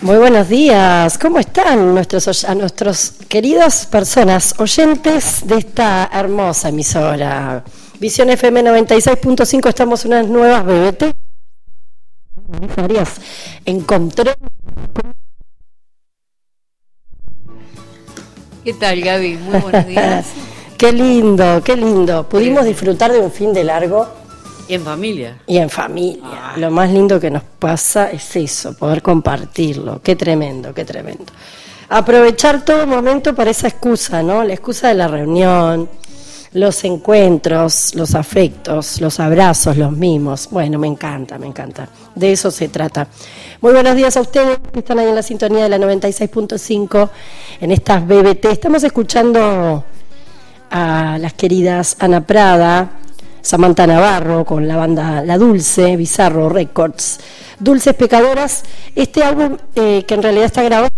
Muy buenos días, ¿cómo están a nuestros queridas personas oyentes de esta hermosa emisora? Visión FM 96.5, estamos en unas nuevas BBT. Encontré. ¿Qué tal, Gaby? Muy buenos días. Qué lindo, qué lindo. Pudimos disfrutar de un fin de largo. Y en familia. Y en familia. Lo más lindo que nos pasa es eso, poder compartirlo. Qué tremendo, qué tremendo. Aprovechar todo momento para esa excusa, ¿no? La excusa de la reunión, los encuentros, los afectos, los abrazos, los mimos. Bueno, me encanta, me encanta. De eso se trata. Muy buenos días a ustedes que están ahí en la sintonía de la 96.5 en estas BBT. Estamos escuchando a las queridas Ana Prada, Samantha Navarro con la banda La Dulce, Bizarro Records, Dulces Pecadoras. Este álbum que en realidad está grabado